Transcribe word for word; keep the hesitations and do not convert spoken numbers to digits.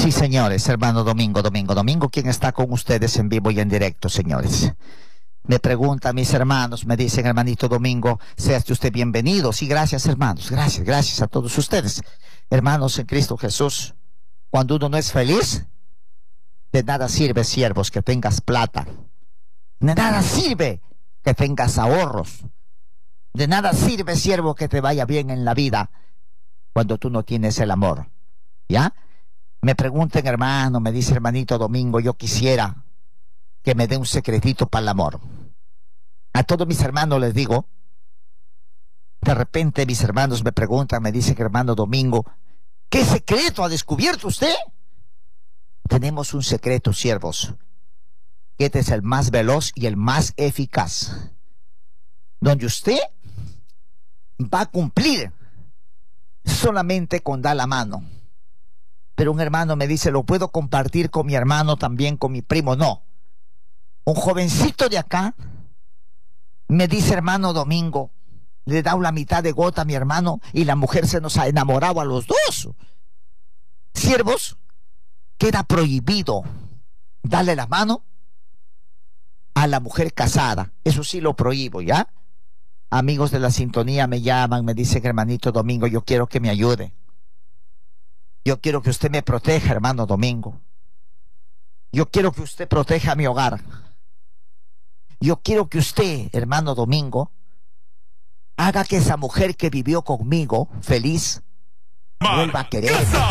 Sí, señores, hermano Domingo, Domingo, Domingo, ¿quién está con ustedes en vivo y en directo, señores? Me preguntan mis hermanos, me dicen, hermanito Domingo, sea usted bienvenido. Sí, gracias, hermanos, gracias, gracias a todos ustedes. Hermanos en Cristo Jesús, cuando uno no es feliz, de nada sirve, siervos, que tengas plata. De nada sirve que tengas ahorros. De nada sirve, siervo, que te vaya bien en la vida cuando tú no tienes el amor. ¿Ya? Me pregunten, hermano, me dice hermanito Domingo, yo quisiera que me dé un secretito para el amor. A todos mis hermanos les digo, de repente mis hermanos me preguntan, me dicen, hermano Domingo, ¿qué secreto ha descubierto usted? Tenemos un secreto, siervos, que este es el más veloz y el más eficaz, donde usted va a cumplir solamente con dar la mano. Pero un hermano me dice, ¿lo puedo compartir con mi hermano, también con mi primo? No. Un jovencito de acá me dice, hermano Domingo, le he dado la mitad de gota a mi hermano y la mujer se nos ha enamorado a los dos. Siervos, queda prohibido darle la mano a la mujer casada. Eso sí lo prohíbo, ¿ya? Amigos de la sintonía me llaman, me dicen, hermanito Domingo, yo quiero que me ayude. Yo quiero que usted me proteja, hermano Domingo. Yo quiero que usted proteja mi hogar. Yo quiero que usted, hermano Domingo, haga que esa mujer que vivió conmigo, feliz, vuelva a querer.